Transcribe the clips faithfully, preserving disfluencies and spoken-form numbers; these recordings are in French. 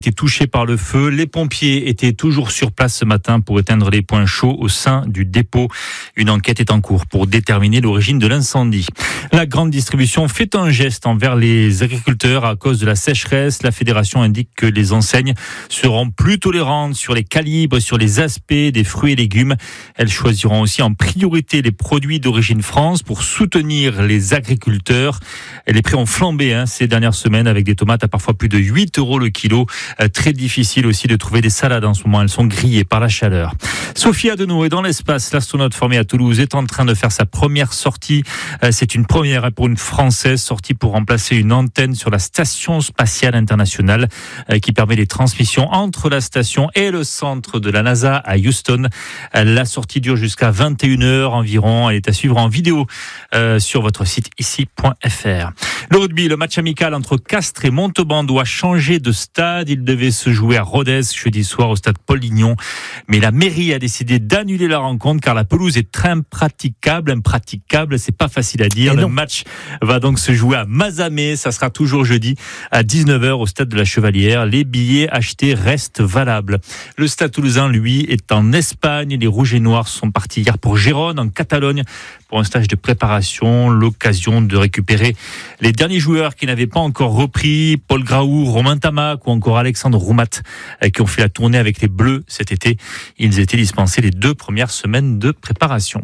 été touché par le feu. Les pompiers étaient toujours sur place ce matin pour éteindre les points chauds au sein du dépôt. Une enquête est en cours pour déterminer l'origine de l'incendie. La grande distribution fait un geste envers les agriculteurs à cause de la sécheresse. La fédération indique que les enseignes seront plus tolérantes sur les calibres, sur les aspects des fruits et légumes. Elles choisiront aussi en priorité les produits d'origine France pour soutenir les agriculteurs. Et les prix ont flambé hein, ces dernières semaines avec des tomates à parfois plus de huit euros le kilo. Euh, très difficile aussi de trouver des salades en ce moment. Elles sont grillées par la chaleur. Sophie Adenau est dans l'espace. L'astronaute formée à Toulouse est en train de faire sa première sortie. Euh, c'est une première pour une Française, sortie pour remplacer une antenne sur la Station spatiale internationale euh, qui permet les transmissions entre la station et le centre de la NASA à Houston. Euh, la sortie dure jusqu'à vingt et une heures environ. Elle est à suivre en vidéo euh, sur votre site ici point f r. Le rugby, le match amical entre Castres et Montauban doit changer de stade. Il devait se jouer à Rodez jeudi soir au stade Paul Lignon. Mais la mairie a décidé d'annuler la rencontre car la pelouse est très impraticable. Impraticable, c'est pas facile à dire. Le match va donc se jouer à Mazamet. Ça sera toujours jeudi à dix-neuf heures au stade de la Chevalière. Les billets achetés restent valables. Le stade toulousain, lui, est en Espagne. Les Rouges et Noirs sont partis hier pour Gérone, en Catalogne, pour un stage de préparation. L'occasion de récupérer les derniers joueurs qui n'avaient pas encore repris. Paul Graou, Romain Tamac ou encore Alexandre Roumat qui ont fait la tournée avec les Bleus cet été. Ils étaient dispensés les deux premières semaines de préparation.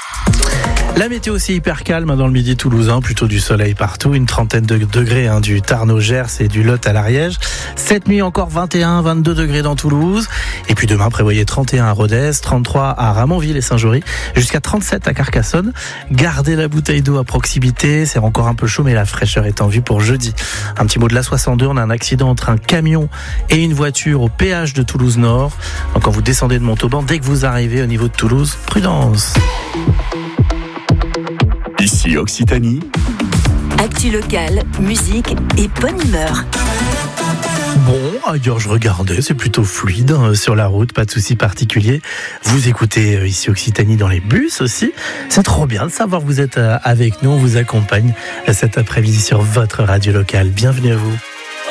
La météo aussi hyper calme dans le midi toulousain, plutôt du soleil partout, une trentaine de degrés hein, du Tarn au Gers et du Lot à l'Ariège. Cette nuit encore vingt et un, vingt-deux degrés dans Toulouse. Et puis demain prévoyez trente et un à Rodez, trente-trois à Ramonville et Saint-Jory, jusqu'à trente-sept à Carcassonne. Gardez la bouteille d'eau à proximité, c'est encore un peu chaud mais la fraîcheur est en vue pour jeudi. Un petit mot de la soixante-deux, on a un accident entre un camion et une voiture au péage de Toulouse Nord. Donc quand vous descendez de Montauban, dès que vous arrivez au niveau de Toulouse, prudence. Ici Occitanie. Actu locale, musique et bonne humeur. Bon, ailleurs je regardais, c'est plutôt fluide hein, sur la route, pas de soucis particuliers. Vous écoutez euh, ici Occitanie dans les bus aussi. C'est trop bien de savoir que vous êtes euh, avec nous, on vous accompagne euh, cet après-midi sur votre radio locale. Bienvenue à vous.